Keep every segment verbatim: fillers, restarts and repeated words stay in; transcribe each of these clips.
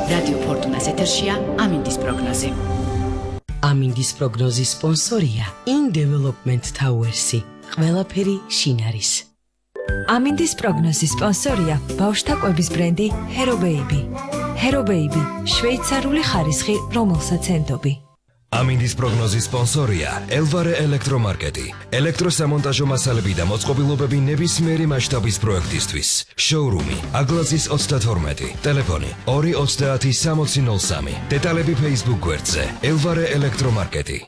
რადიო ფორტუნას ეთერშია ამინდის პროგნოზი. ამინდის პროგნოზის სპონსორია In Development Towers-ი. ყველაფერი შინ არის. ამინდის პროგნოზის სპონსორია ბავშვთა კვების ბრენდი Hero Baby. Hero Baby, შვეიცარიული ხარისხი, რომელსაც ენდობი. ამინდის პროგნოზის სპონსორია Elvare ელექტრომარკეტი. ელექტროსამონტაჟო მასალები და მოწყობილობები ნებისმიერი მასშტაბის პროექტისთვის. შოურუმი აგლაზის ოცდათორმეტი. ტელეფონი ორი ოცდაათი სამოცი ნოლ სამი. დეტალები Facebook გვერდზე Elvare ელექტრომარკეტი.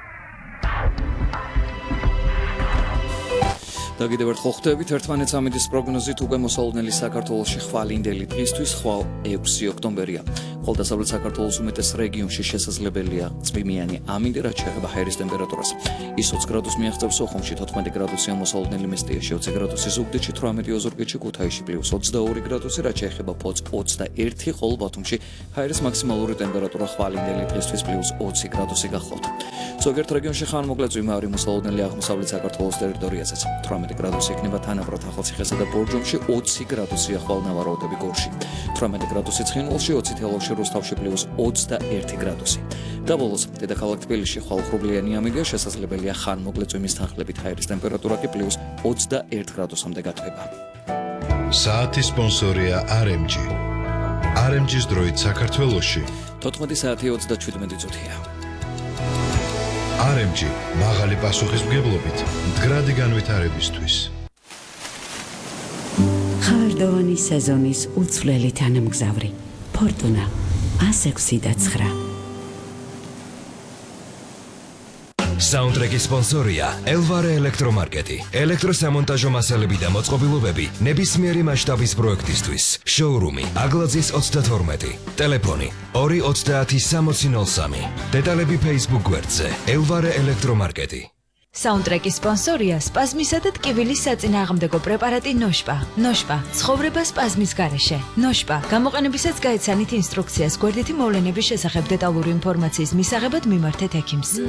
და კიდევ ერთხელ ხვდებით ერთმანეთს ამინდის პროგნოზით უკვე მოსალოდნელი საქართველოში ხვალინდელი დღისთვის ხვალ ექვსი ოქტომბერია. Қолდასავლეთ საქართველოს უმეტეს რეგიონში შესაძლებელია წვიმიანი ამინდი, რაც შეეხება ჰაერის ტემპერატურას. ის ოცი გრადუს მიაღწევს სოხუმში, თოთხმეტი გრადუსია მოსალოდნელი მესტიაში, ოცი გრადუსი ზუგდიდში, თვრამეტი ოზურგეთში, ქუთაისში პლუს ოცდაორი გრადუსი, რაც შეეხება ფოთს ოცდაერთი, ხოლო ბათუმში ჰაერის მაქსიმალური ტემპერატურა ხვალინდელი დღისთვის პლუს ოცი გრადუსი გახლავთ. ზოგიერთ რეგიონში ხანმოკლე წვიმაური მოსალოდნელი აღმოსავლეთ საქართველოს ტერიტორიაზეც. თვრამეტი გრადუსი იქნება თანაბრად ახალციხესა და ბორჯომში, ოცი გრადუსია ხვალნავარაუდები გორში. თვრამეტი გრადუსი ცხინვალში, ოცი თელავში, რუსთავში პლუს ოცდაერთი გრადუსი. და ბოლოს, დედაქალაქ თბილისში ხვალხრუბლიანი ამინდია, შესაძლებელია ხანმოკლე წვიმის თანხლებით ჰაერის ტემპერატურა კი პლუს ოცდაერთ გრადუსამდე გათვება. საათის სპონსორია არ ემ ჯი. არ ემ ჯის დროით საქართველოში თოთხმეტი საათი ოცდაჩვიდმეტი წუთია. არ ემ ჯი მაღალი პასუხისმგებლობით მდგრადი განვითარებისთვის. ხარდოვანი სეზონის უცვლელი თანამგზავრი ფორტუნა ას ექვსი და ცხრა. საუნდტრეკის სპონსორია Elvare ელექტრომარკეტი. ელექტროსამონტაჟო მასალები და მოწყობილობები ნებისმიერი მასშტაბის პროექტისთვის. შოურუმი აგლაზის ოცდათორმეტი. ტელეფონი ორი ოცდაათი სამოცი ნოლ სამი. დეტალები Facebook გვერდზე Elvare ელექტრომარკეტი. საუნდტრეკის სპონსორია სპაზმისა და ტკივილის საწინააღმდეგო პრეპარატი ნოშპა. ნოშპა, ცხოვრება სპაზმის გარეშე. ნოშპა, გამოყენებისას გაეცანით ინსტრუქციას, გვერდითი მოვლენების შესახებ დეტალური ინფორმაციის მისაღებად მიმართეთ ექიმს.